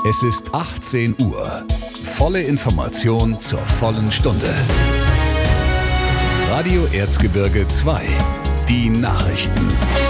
Es ist 18 Uhr. Volle Information zur vollen Stunde. Radio Erzgebirge 2. Die Nachrichten.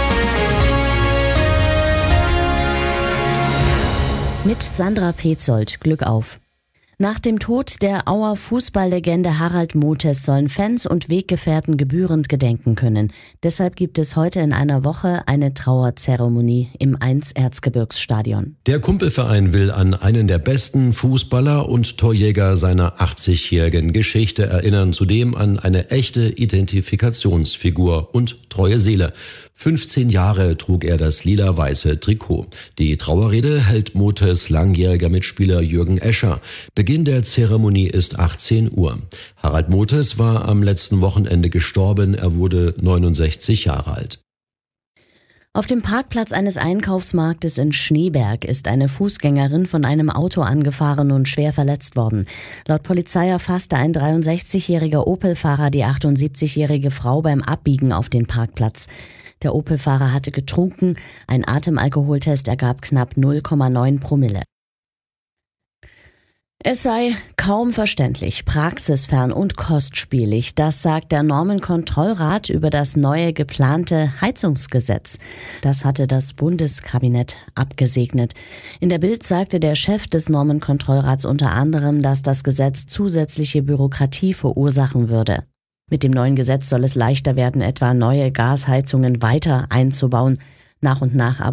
Mit Sandra Petzold. Glück auf. Nach dem Tod der Auer Fußballlegende Harald Mothes sollen Fans und Weggefährten gebührend gedenken können. Deshalb gibt es heute in einer Woche eine Trauerzeremonie im 1 Erzgebirgsstadion. Der Kumpelverein will an einen der besten Fußballer und Torjäger seiner 80-jährigen Geschichte erinnern, zudem an eine echte Identifikationsfigur und treue Seele. 15 Jahre trug er das lila-weiße Trikot. Die Trauerrede hält Mothes langjähriger Mitspieler Jürgen Escher. Beginn der Zeremonie ist 18 Uhr. Harald Mothes war am letzten Wochenende gestorben. Er wurde 69 Jahre alt. Auf dem Parkplatz eines Einkaufsmarktes in Schneeberg ist eine Fußgängerin von einem Auto angefahren und schwer verletzt worden. Laut Polizei erfasste ein 63-jähriger Opel-Fahrer die 78-jährige Frau beim Abbiegen auf den Parkplatz. Der Opel-Fahrer hatte getrunken, ein Atemalkoholtest ergab knapp 0,9 Promille. Es sei kaum verständlich, praxisfern und kostspielig, das sagt der Normenkontrollrat über das neue geplante Heizungsgesetz. Das hatte das Bundeskabinett abgesegnet. In der Bild sagte der Chef des Normenkontrollrats unter anderem, dass das Gesetz zusätzliche Bürokratie verursachen würde. Mit dem neuen Gesetz soll es leichter werden, etwa neue Gasheizungen weiter einzubauen, nach und nach aber